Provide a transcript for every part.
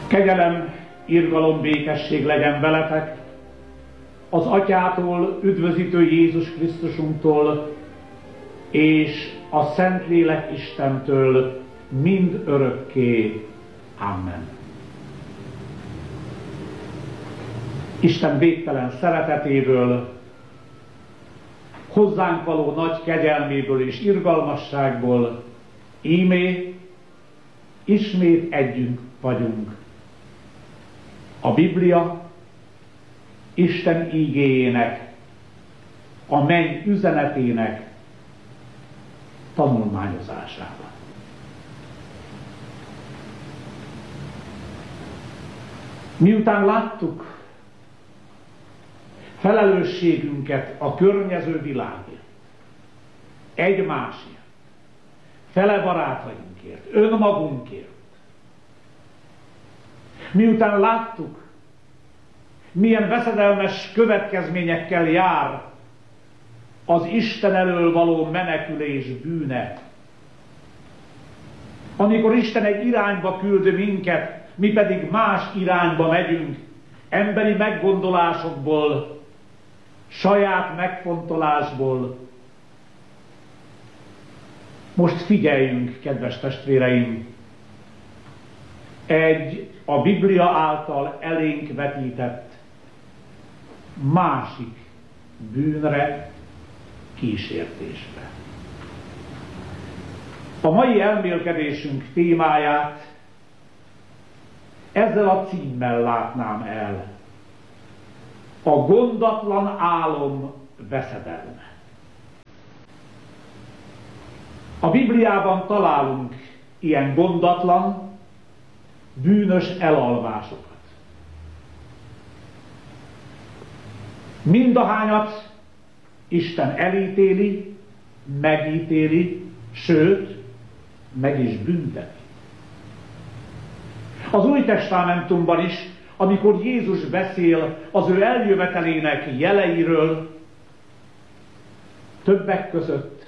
Kegyelem, irgalom, békesség legyen veletek, az Atyától, üdvözítő Jézus Krisztusunktól, és a Szentlélek Istentől mind örökké. Amen. Isten végtelen szeretetéből, hozzánk való nagy kegyelméből és irgalmasságból íme ismét együtt vagyunk. A Biblia Isten ígéjének, a menny üzenetének tanulmányozásában. Miután láttuk felelősségünket a környező világért, egymásért, fele barátainkért, önmagunkért, miután láttuk, milyen veszedelmes következményekkel jár az Isten elől való menekülés bűne, amikor Isten egy irányba küld minket, mi pedig más irányba megyünk, emberi meggondolásokból, saját megfontolásból. Most figyeljünk, kedves testvéreim, egy a Biblia által elénk vetített másik bűnre, kísértésbe. A mai elmélkedésünk témáját ezzel a címmel látnám el: a gondatlan álom veszedelme. A Bibliában találunk ilyen gondatlan, bűnös elalvásokat. Mindahányat Isten elítéli, megítéli, sőt, meg is bünteti. Az Új Testamentumban is, amikor Jézus beszél az ő eljövetelének jeleiről, többek között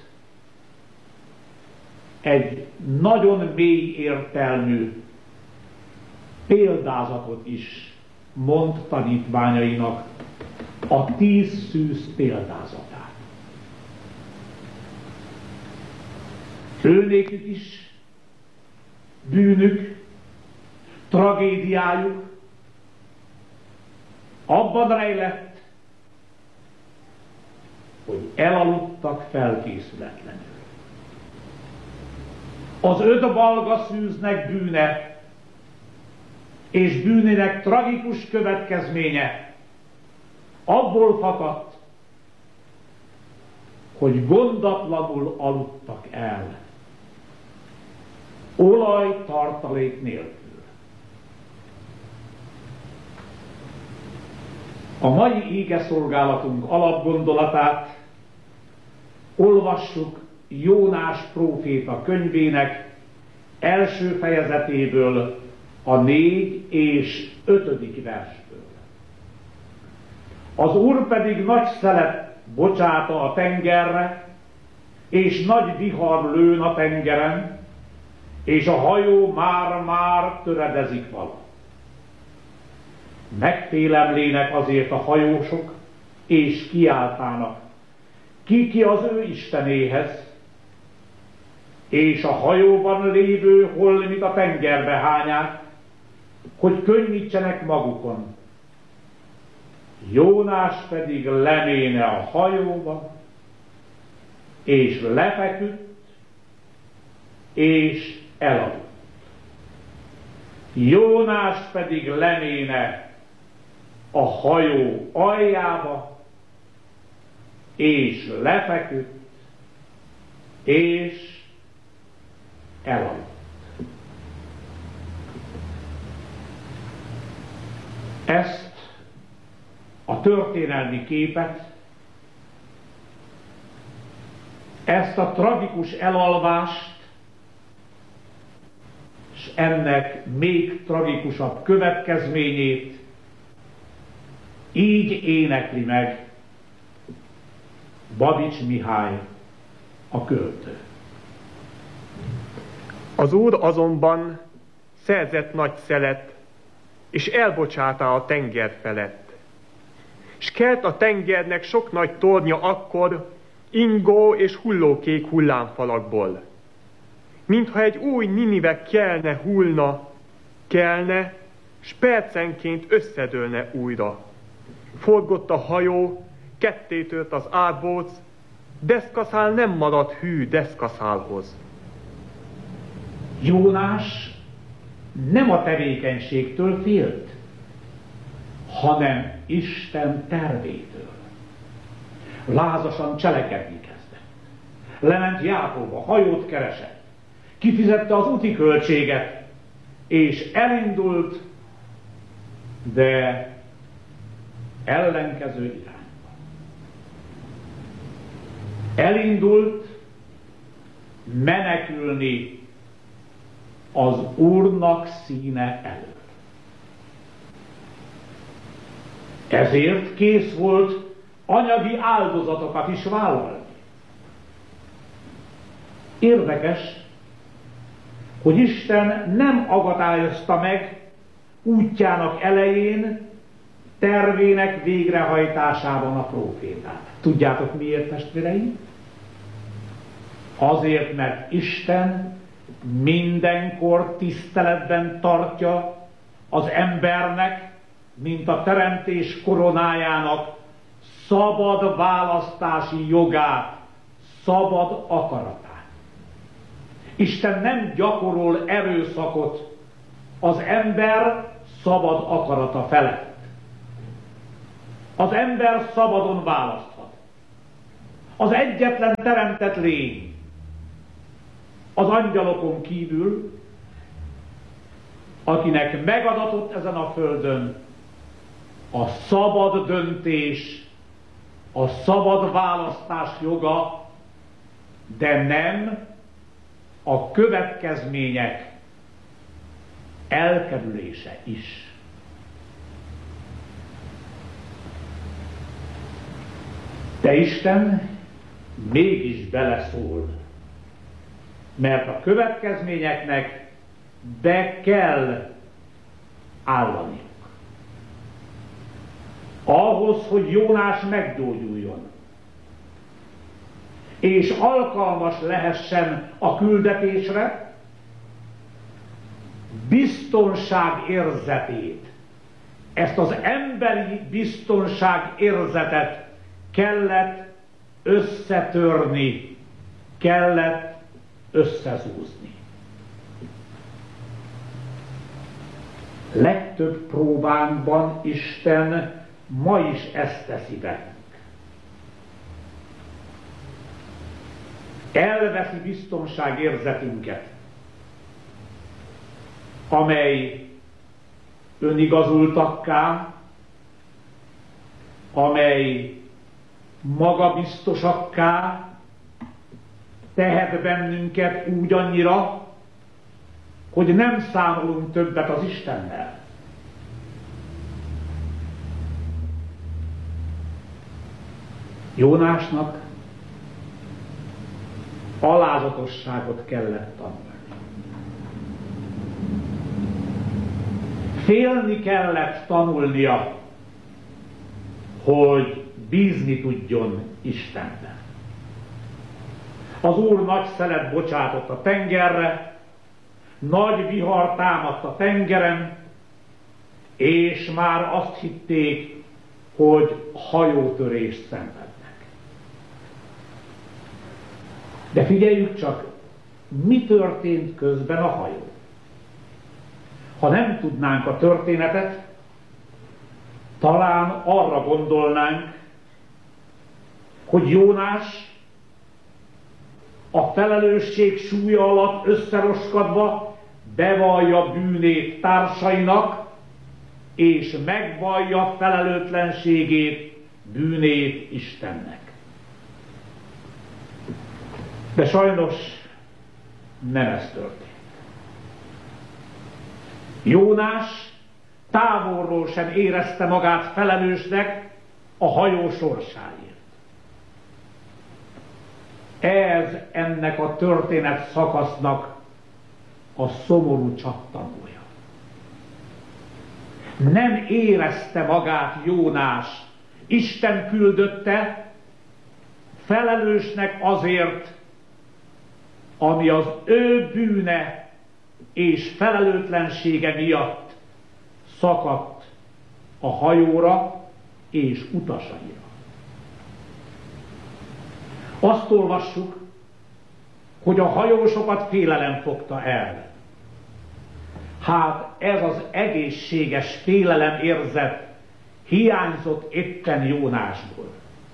egy nagyon mély értelmű példázatot is mond tanítványainak, a 10 szűz példázatát. Őnékük is bűnük, tragédiájuk abban rejlett, hogy elaludtak felkészületlenül. Az 5 balga szűznek bűne és bűnének tragikus következménye abból fakadt, hogy gondatlanul aludtak el, olajtartalék nélkül. A mai ígeszolgálatunk alapgondolatát olvassuk Jónás próféta könyvének első fejezetéből, a 4. és 5. versből. Az Úr pedig nagy szelet bocsáta a tengerre, és nagy vihar lőn a tengeren, és a hajó már töredezik vala. Megfélemlének azért a hajósok, és kiáltának, ki az ő istenéhez, és a hajóban lévő holmit a tengerbe hányák, hogy könnyítsenek magukon. Jónás pedig leméne a hajóba, és lefeküdt, és elaludt. Jónás pedig leméne a hajó aljába, és lefeküdt, és elaludt. Ezt a történelmi képet, ezt a tragikus elalvást, és ennek még tragikusabb következményét így énekli meg Babics Mihály, a költő. Az Úr azonban szerzett nagy szelet és elbocsátá a tenger felett. S kelt a tengernek sok nagy tornya akkor, ingó és hullókék hullámfalakból. Mintha egy új Ninive kelne, s percenként összedőlne újra. Forgott a hajó, kettétört az árbóc, deszkaszál nem maradt hű deszkaszálhoz. Jónás nem a tevékenységtől félt, hanem Isten tervétől. Lázasan cselekedni kezdett. Lement Jákóba, hajót keresett, kifizette az úti költséget, és elindult, de ellenkező irányba. Elindult menekülni az Úrnak színe elől. Ezért kész volt anyagi áldozatokat is vállalni. Érdekes, hogy Isten nem akadályozta meg útjának elején, tervének végrehajtásában a prófétát. Tudjátok miért, testvéreim? Azért, mert Isten mindenkor tiszteletben tartja az embernek, mint a teremtés koronájának szabad választási jogát, szabad akaratát. Isten nem gyakorol erőszakot az ember szabad akarata felett. Az ember szabadon választhat. Az egyetlen teremtett lény az angyalokon kívül, akinek megadatott ezen a földön a szabad döntés, a szabad választás joga, de nem a következmények elkerülése is. De Isten mégis beleszól, mert a következményeknek be kell állaniuk. Ahhoz, hogy Jónás meggyógyuljon, és alkalmas lehessen a küldetésre, biztonságérzetét, ezt az emberi biztonságérzetet kellett összetörni, kellett összezúzni. Legtöbb próbánkban Isten ma is ezt teszi velünk. Elveszi biztonságérzetünket, amely önigazultakká, amely magabiztosakká tehet bennünket úgy annyira, hogy nem számolunk többet az Istennel. Jónásnak alázatosságot kellett tanulni. Félni kellett tanulnia, hogy bízni tudjon Istenben. Az Úr nagy szelet bocsátott a tengerre, nagy vihar támadt a tengeren, és már azt hitték, hogy hajótörést szenvednek. De figyeljük csak, mi történt közben a hajó. Ha nem tudnánk a történetet, talán arra gondolnánk, hogy Jónás a felelősség súlya alatt összeroskadva bevallja bűnét társainak, és megvallja felelőtlenségét, bűnét Istennek. De sajnos nem ez történt. Jónás távolról sem érezte magát felelősnek a hajó sorsáért. Ez ennek a történet szakasznak a szomorú csattanója. Nem érezte magát Jónás Isten küldötte, felelősnek azért, ami az ő bűne és felelőtlensége miatt szakadt a hajóra és utasaira. Azt olvassuk, hogy a hajósokat félelem fogta el. Hát ez az egészséges félelem érzet hiányzott éppen Jónásból.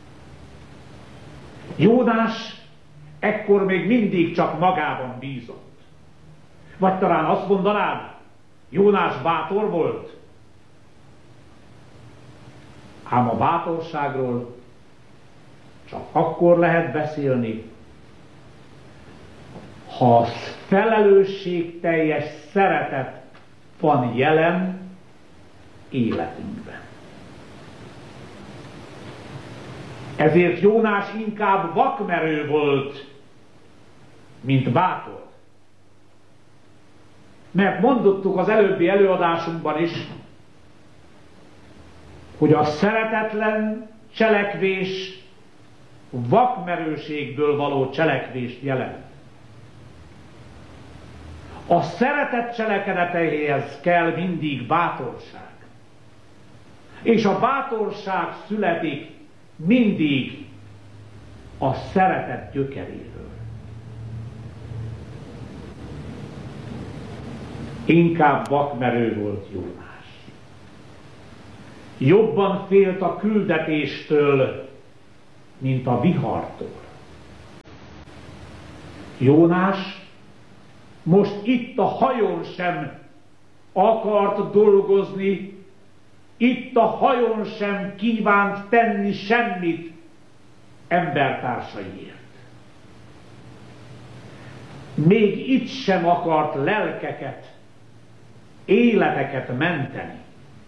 Jónás ekkor még mindig csak magában bízott. Vagy talán azt mondanád, Jónás bátor volt? Ám a bátorságról csak akkor lehet beszélni, ha felelősségteljes szeretet van jelen életünkben. Ezért Jónás inkább vakmerő volt, mint bátor. Mert mondottuk az előbbi előadásunkban is, hogy a szeretetlen cselekvés vakmerőségből való cselekvést jelent. A szeretet cselekedeteihez kell mindig bátorság. És a bátorság születik mindig a szeretet gyökeréről. Inkább vakmerő volt Jónás. Jobban félt a küldetéstől, mint a vihartól. Jónás most itt a hajón sem akart dolgozni, itt a hajón sem kívánt tenni semmit embertársaiért. Még itt sem akart lelkeket, életeket menteni.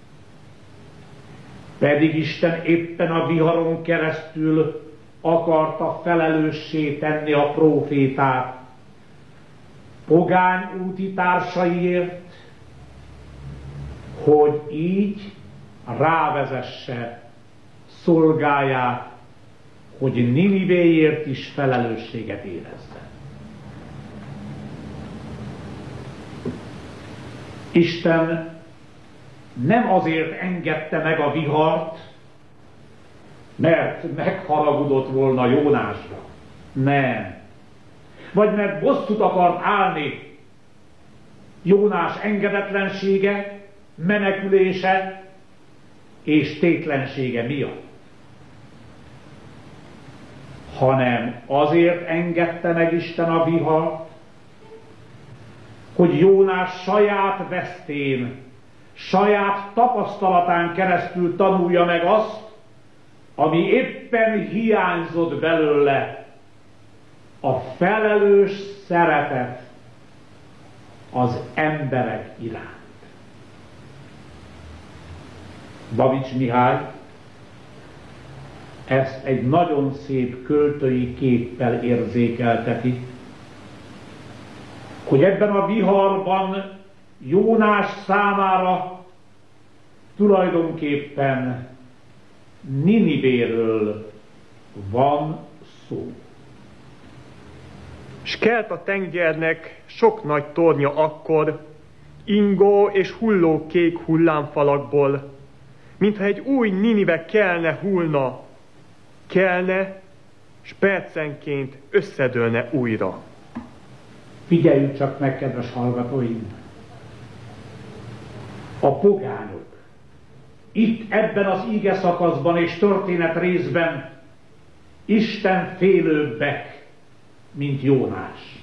Pedig Isten éppen a viharon keresztül akarta felelőssé tenni a prófétát pogány úti társaiért, hogy így rávezesse szolgáját, hogy Ninivéért is felelősséget érezze. Isten nem azért engedte meg a vihart, mert megharagudott volna Jónásra. Nem. Vagy mert bosszút akart állni Jónás engedetlensége, menekülése és tétlensége miatt. Hanem azért engedte meg Isten a vihart, hogy Jónás saját vesztén, saját tapasztalatán keresztül tanulja meg azt, ami éppen hiányzott belőle, a felelős szeretet az emberek iránt. Babics Mihály ezt egy nagyon szép költői képpel érzékelteti, hogy ebben a viharban Jónás számára tulajdonképpen Ninivéről van szó. S kelt a tengernek sok nagy tornya akkor, ingó és hulló kék hullámfalakból, mintha egy új Ninive kelne hullna, kelne, s percenként összedőlne újra. Figyeljük csak meg, kedves hallgatóim! A pogányok itt ebben az íge szakaszban és történet részben Isten félőbbek, mint Jónás.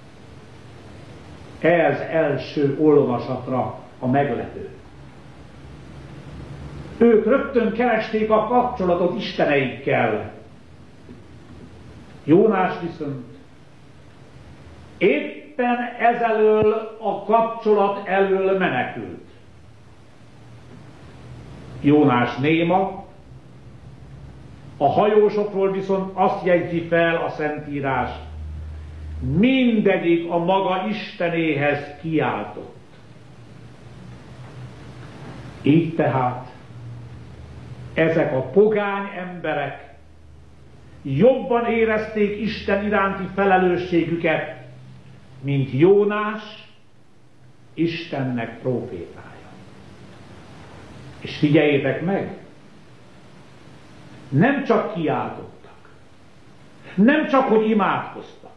Ez első olvasatra a meglepő. Ők rögtön keresték a kapcsolatot isteneikkel. Jónás viszont éppen ezelől a kapcsolat elől menekült. Jónás néma, a hajósokról viszont azt jegyzi fel a Szentírás, mindegyik a maga Istenéhez kiáltott. Így tehát ezek a pogány emberek jobban érezték Isten iránti felelősségüket, mint Jónás, Istennek prófétája. És figyeljétek meg, nem csak kiáltottak, nem csak, hogy imádkoztak,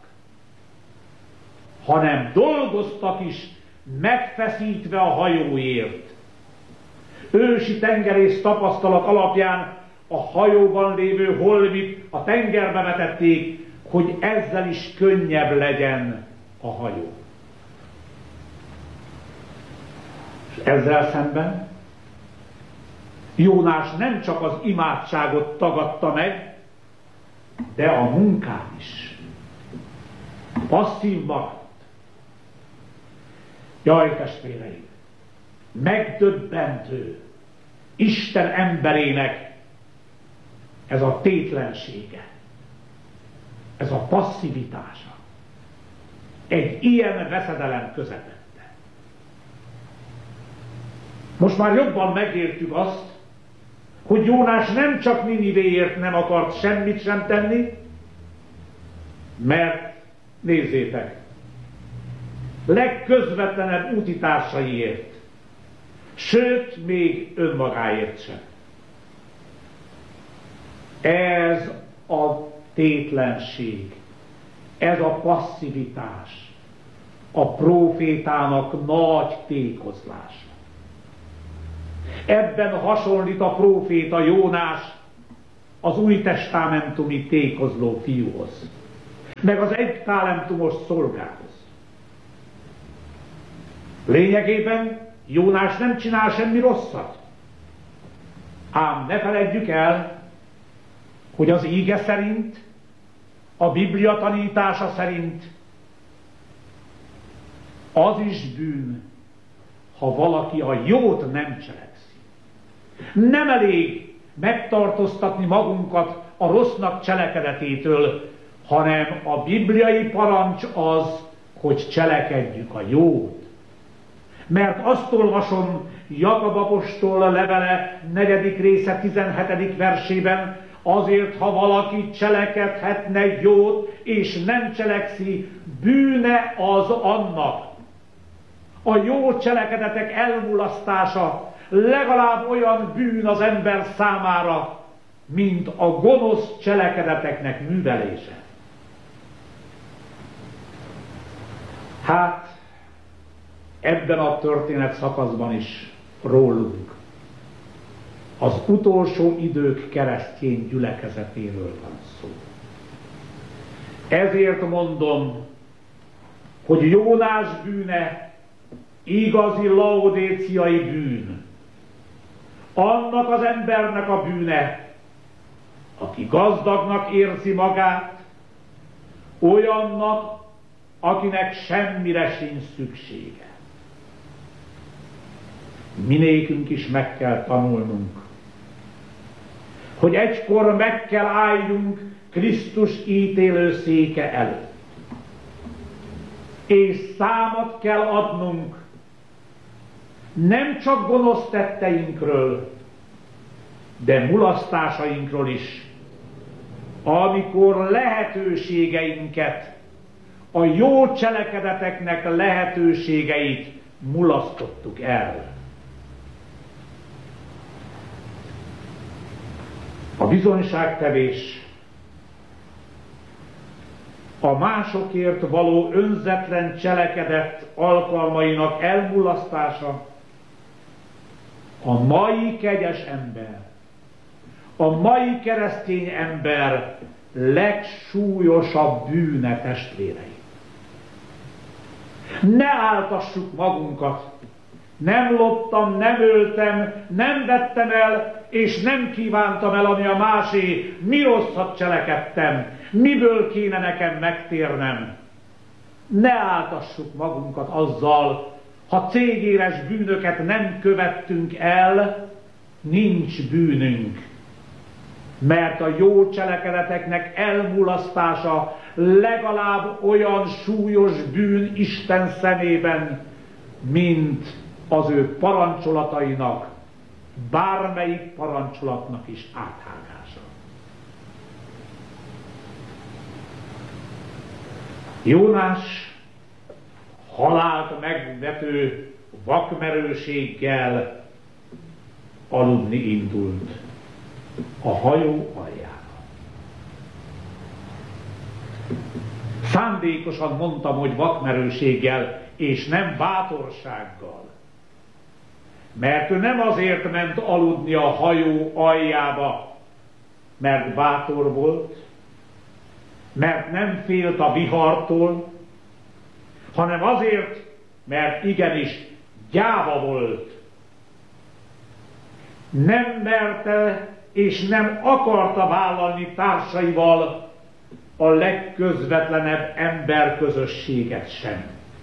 hanem dolgoztak is, megfeszítve a hajóért. Ősi tengerész tapasztalat alapján a hajóban lévő holmit a tengerbe vetették, hogy ezzel is könnyebb legyen a hajó. És ezzel szemben Jónás nem csak az imádságot tagadta meg, de a munkát is. Passzív maradt. Jaj, testvéreim! Megdöbbentő Isten emberének ez a tétlensége, ez a passzivitása egy ilyen veszedelem közepette. Most már jobban megértjük azt, hogy Jónás nem csak Ninivéért nem akart semmit sem tenni, mert nézzétek, legközvetlenebb útitársaiért, sőt, még önmagáért sem. Ez a tétlenség, ez a passzivitás a prófétának nagy tékozlása. Ebben hasonlít a próféta Jónás az újtestamentumi tékozló fiúhoz, meg az egy talentumos szolgához. Lényegében Jónás nem csinál semmi rosszat. Ám ne feledjük el, hogy az íge szerint, a Biblia tanítása szerint az is bűn, ha valaki a jót nem cselekszi. Nem elég megtartóztatni magunkat a rossznak cselekedetétől, hanem a bibliai parancs az, hogy cselekedjük a jót. Mert azt olvasom Jakab apostol levele 4. része 17. versében, azért, ha valaki cselekedhetne jót, és nem cselekszi, bűne az annak. A jó cselekedetek elmulasztása legalább olyan bűn az ember számára, mint a gonosz cselekedeteknek művelése. Hát, ebben a történet szakaszban is rólunk, az utolsó idők keresztény gyülekezetéről van szó. Ezért mondom, hogy Jónás bűne igazi laodéciai bűn. Annak az embernek a bűne, aki gazdagnak érzi magát, olyannak, akinek semmire sincs szüksége. Minékünk is meg kell tanulnunk, hogy egykor meg kell álljunk Krisztus ítélőszéke előtt. És számot kell adnunk nem csak gonosz tetteinkről, de mulasztásainkról is, amikor lehetőségeinket, a jó cselekedeteknek lehetőségeit mulasztottuk el. A bizonyságtevés, a másokért való önzetlen cselekedet alkalmainak elmulasztása a mai kegyes ember, a mai keresztény ember legsúlyosabb bűne, testvérei. Ne áltassuk magunkat, nem loptam, nem öltem, nem vettem el, és nem kívántam el, ami a másé, mi rosszat cselekedtem, miből kéne nekem megtérnem. Ne áltassuk magunkat azzal, ha cégéres bűnöket nem követtünk el, nincs bűnünk. Mert a jó cselekedeteknek elmulasztása legalább olyan súlyos bűn Isten szemében, mint az ő parancsolatainak bármelyik parancsolatnak is áthágása. Jónás halált megvető vakmerőséggel aludni indult a hajó aljára. Szándékosan mondtam, hogy vakmerőséggel, és nem bátorsággal. Mert ő nem azért ment aludni a hajó aljába, mert bátor volt, mert nem félt a vihartól, hanem azért, mert igenis gyáva volt. Nem merte és nem akarta vállalni társaival a legközvetlenebb emberközösséget sem.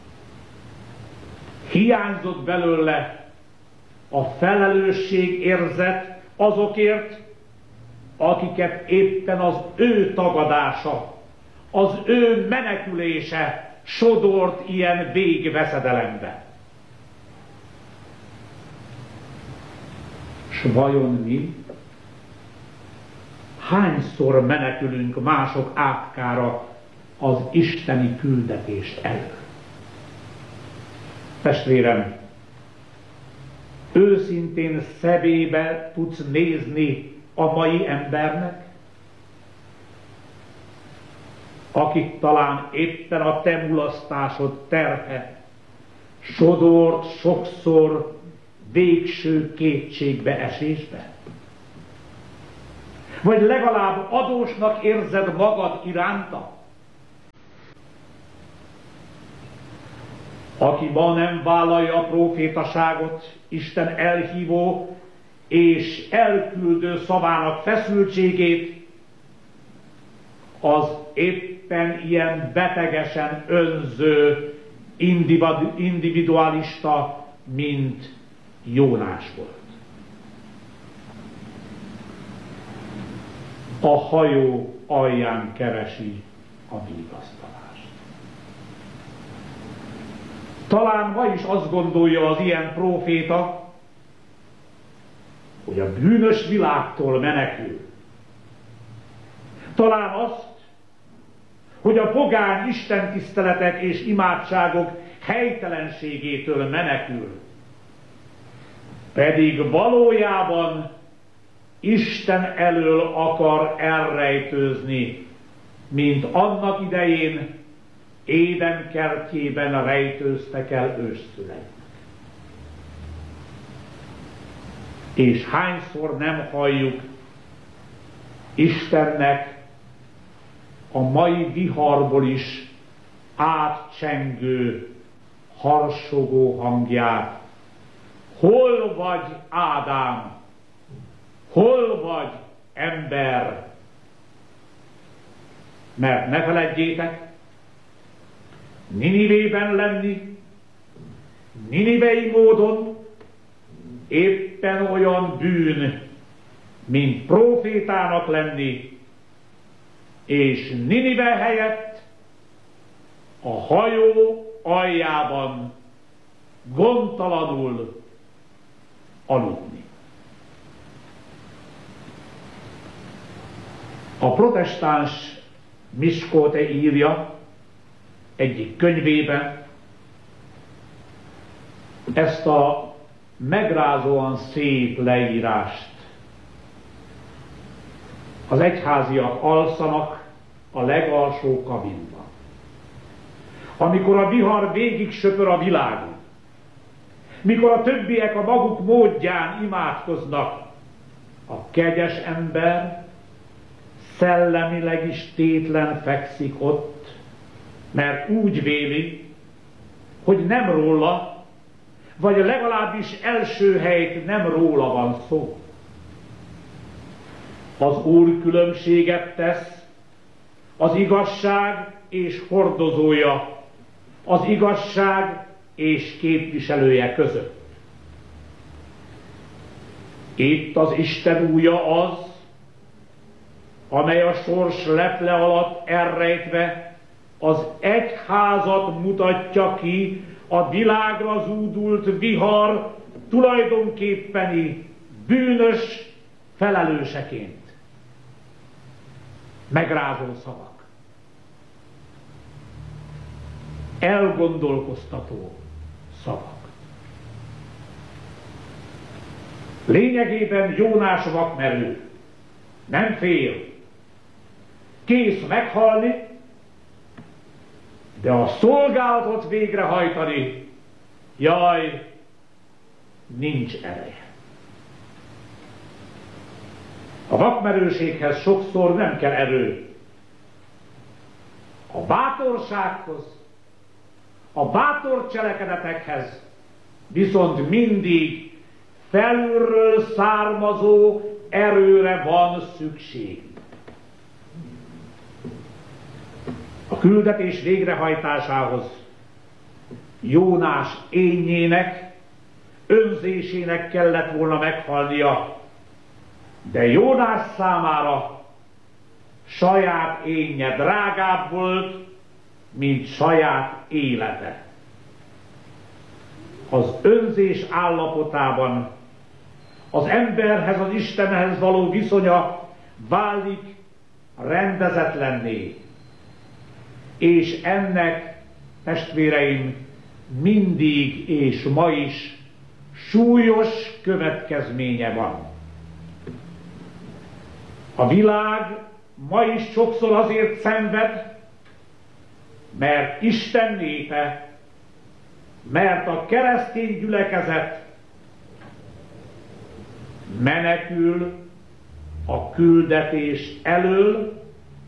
Hiányzott belőle a felelősségérzet azokért, akiket éppen az ő tagadása, az ő menekülése sodort ilyen végveszedelembe. S vajon mi? Hányszor menekülünk mások átkára az isteni küldetés elől? Testvérem, őszintén szemébe tudsz nézni a mai embernek, akit talán éppen a te mulasztásod terhe sodort sokszor végső kétségbe esésbe? Vagy legalább adósnak érzed magad iránta? Aki ma nem vállalja a prófétaságot, Isten elhívó és elküldő szavának feszültségét, az éppen ilyen betegesen önző individualista, mint Jónás volt. A hajó alján keresi a vigasztalást. Talán ma is azt gondolja az ilyen próféta, hogy a bűnös világtól menekül. Talán azt, hogy a pogány istentiszteletek és imádságok helytelenségétől menekül. Pedig valójában Isten elől akar elrejtőzni, mint annak idején Éden kertjében rejtőztek el ősszüleik. És hányszor nem halljuk Istennek a mai viharból is átcsengő, harsogó hangját. Hol vagy, Ádám? Hol vagy, ember? Mert ne feledjétek, Ninivében lenni, ninivei módon éppen olyan bűn, mint prófétának lenni, és Ninive helyett a hajó aljában gondtalanul aludni. A protestáns Miskolczi írja egyik könyvében ezt a megrázóan szép leírást. Az egyháziak alszanak a legalsó kabinban. Amikor a vihar végig söpör a világon, mikor a többiek a maguk módján imádkoznak, a kegyes ember szellemileg is tétlen fekszik ott, mert úgy véli, hogy nem róla, vagy legalábbis első helyt nem róla van szó. Az Úr különbséget tesz az igazság és hordozója, az igazság és képviselője között. Itt az Isten ujja az, amely a sors leple alatt elrejtve az egyházat mutatja ki a világra zúdult vihar tulajdonképpeni bűnös felelőseként. Megrázó szavak. Elgondolkoztató szavak. Lényegében Jónás vakmerő. Nem fél. Kész meghalni, de a szolgálatot végrehajtani, jaj, nincs ereje. A vakmerőséghez sokszor nem kell erő. A bátorsághoz, a bátor cselekedetekhez viszont mindig felülről származó erőre van szükség. A küldetés végrehajtásához Jónás énjének, önzésének kellett volna meghalnia, de Jónás számára saját énje drágább volt, mint saját élete. Az önzés állapotában az emberhez, az Istenhez való viszonya válik rendezetlenné, és ennek, testvéreim, mindig és ma is súlyos következménye van. A világ ma is sokszor azért szenved, mert Isten népe, mert a keresztény gyülekezet menekül a küldetés elől,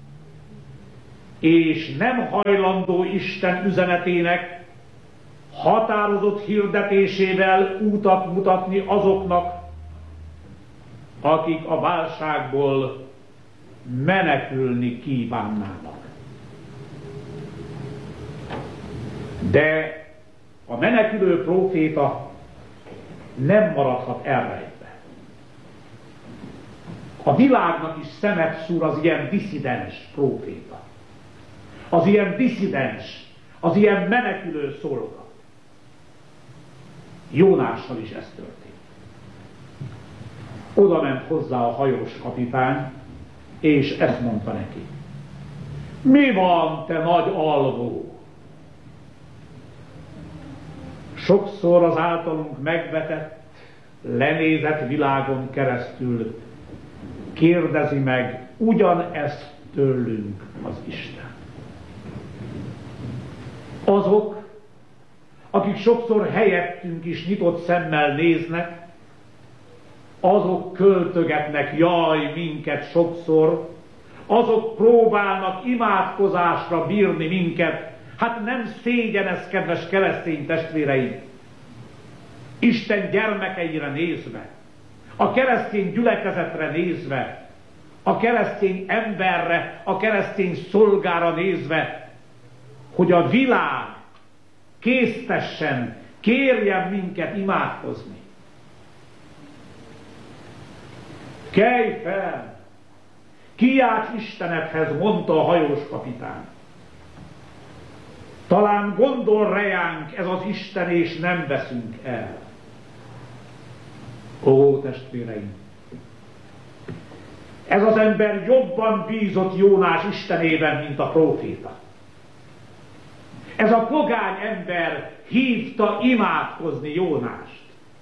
és nem hajlandó Isten üzenetének határozott hirdetésével útat mutatni azoknak, akik a válságból menekülni kívánnának. De a menekülő próféta nem maradhat elrejtve. A világnak is szemet szúr az ilyen disszidens próféta. Az ilyen disszidens, az ilyen menekülő szolga. Jónással is ez történt. Oda ment hozzá a hajós kapitány, és ezt mondta neki. Mi van, te nagy alvó? Sokszor az általunk megvetett, lenézett világon keresztül kérdezi meg ugyanezt tőlünk az Isten. Azok, akik sokszor helyettünk is nyitott szemmel néznek, azok költögetnek, jaj, minket sokszor, azok próbálnak imádkozásra bírni minket. Hát nem szégyen ez, kedves keresztény testvéreim, Isten gyermekeire nézve, a keresztény gyülekezetre nézve, a keresztény emberre, a keresztény szolgára nézve, hogy a világ késztessen, kérjen minket imádkozni. Kelj fel! Kiálts Istenedhez, mondta a hajós kapitány. Talán gondol rejánk ez az Isten, és nem veszünk el. Ó, testvéreim! Ez az ember jobban bízott Jónás Istenében, mint a próféta. Ez a pogány ember hívta imádkozni Jónást.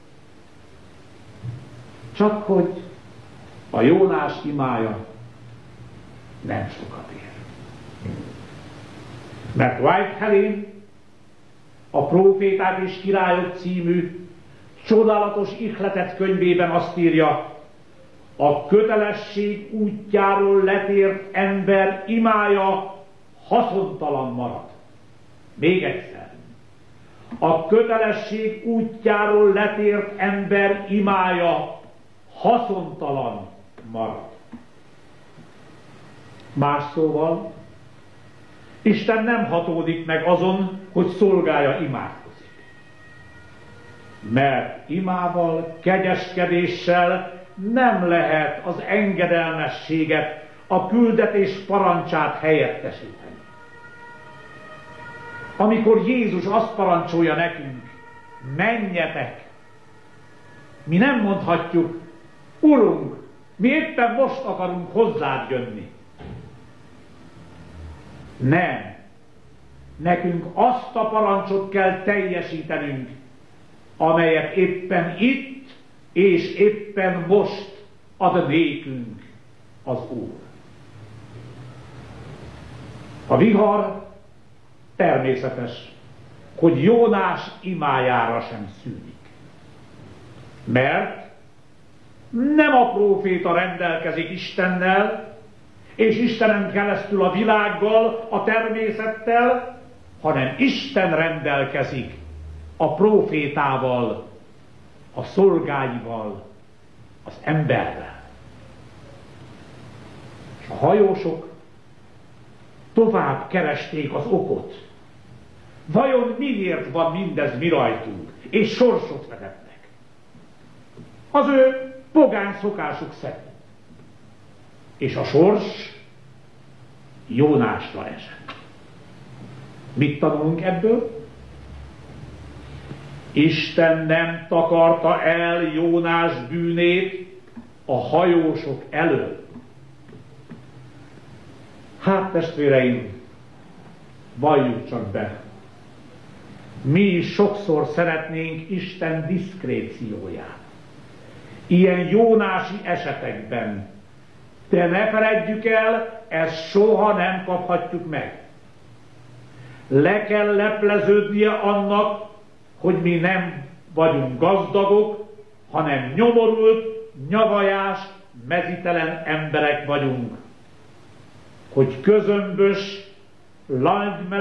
Csak hogy a Jónás imája nem sokat ér. Mert White Helen a Próféták és Királyok című csodálatos ihletet könyvében azt írja, a kötelesség útjáról letért ember imája haszontalan marad. Még egyszer. A kötelesség útjáról letért ember imája haszontalan marad. Más szóval, Isten nem hatódik meg azon, hogy szolgája imádkozik. Mert imával, kegyeskedéssel nem lehet az engedelmességet, a küldetés parancsát helyettesíteni. Amikor Jézus azt parancsolja nekünk, menjetek, mi nem mondhatjuk, Urunk, mi éppen most akarunk hozzád jönni. Nem. Nekünk azt a parancsot kell teljesítenünk, amelyet éppen itt és éppen most ad nékünk az Úr. A vihar természetes, hogy Jónás imájára sem szűnik. Mert nem a próféta rendelkezik Istennel, és Istenen keresztül a világgal, a természettel, hanem Isten rendelkezik a prófétával, a szolgáival, az emberrel. És a hajósok tovább keresték az okot. Vajon miért van mindez mi rajtunk, és sorsot vezetnek? Az ő pogány szokásuk szerint. És a sors Jónásra esett. Mit tanulunk ebből? Isten nem takarta el Jónás bűnét a hajósok elől. Hát, testvéreim, valljuk csak be, mi is sokszor szeretnénk Isten diszkrécióját. Ilyen jónási esetekben. De ne feledjük el, ezt soha nem kaphatjuk meg. Le kell lepleződnie annak, hogy mi nem vagyunk gazdagok, hanem nyomorult, nyavajás, mezitelen emberek vagyunk. Hogy közömbös, langy